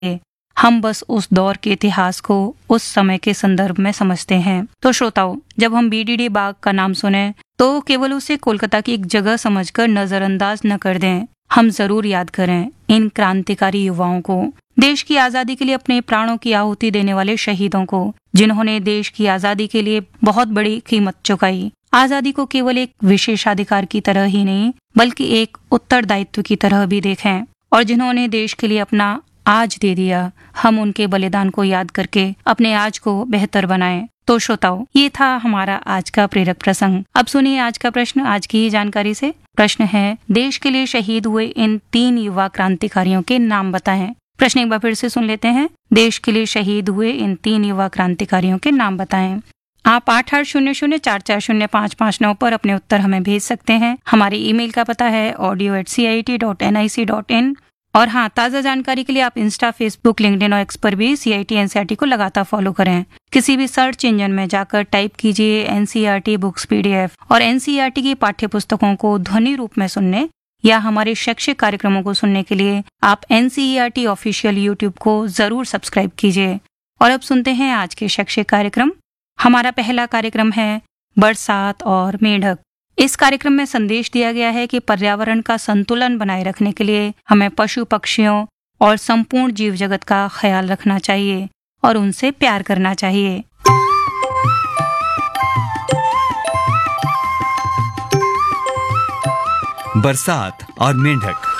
हम बस उस दौर के इतिहास को उस समय के संदर्भ में समझते हैं। तो श्रोताओं, जब हम बीडीडी बाग का नाम सुने तो केवल उसे कोलकाता की एक जगह समझकर नजरअंदाज न कर दें। हम जरूर याद करें इन क्रांतिकारी युवाओं को, देश की आजादी के लिए अपने प्राणों की आहुति देने वाले शहीदों को, जिन्होंने देश की आजादी के लिए बहुत बड़ी कीमत चुकाई। आजादी को केवल एक विशेषाधिकार की तरह ही नहीं बल्कि एक उत्तरदायित्व की तरह भी देखें, और जिन्होंने देश के लिए अपना आज दे दिया। हम उनके बलिदान को याद करके अपने आज को बेहतर बनाएं। तो श्रोताओ, ये था हमारा आज का प्रेरक प्रसंग। अब सुनिए आज का प्रश्न आज की ही जानकारी से। प्रश्न है, देश के लिए शहीद हुए इन 3 युवा क्रांतिकारियों के नाम बताएं। प्रश्न एक बार फिर से सुन लेते हैं। देश के लिए शहीद हुए इन 3 युवा क्रांतिकारियों के नाम बताएं। आप 8800440559 पर अपने उत्तर हमें भेज सकते हैं। हमारे ईमेल का पता है audio@cit.nic.in। और हाँ, ताज़ा जानकारी के लिए आप इंस्टा, फेसबुक, लिंक्डइन और एक्स पर भी CIT NCERT को लगातार फॉलो करें। किसी भी सर्च इंजन में जाकर टाइप कीजिए NCERT बुक्स PDF और NCERT की पाठ्य पुस्तकों को ध्वनि रूप में सुनने या हमारे शैक्षिक कार्यक्रमों को सुनने के लिए आप NCERT ऑफिशियल YouTube को जरूर सब्सक्राइब कीजिए। और अब सुनते हैं आज के शैक्षिक कार्यक्रम। हमारा पहला कार्यक्रम है बरसात और मेंढक। इस कार्यक्रम में संदेश दिया गया है कि पर्यावरण का संतुलन बनाए रखने के लिए हमें पशु पक्षियों और संपूर्ण जीव जगत का ख्याल रखना चाहिए और उनसे प्यार करना चाहिए। बरसात और मेंढक।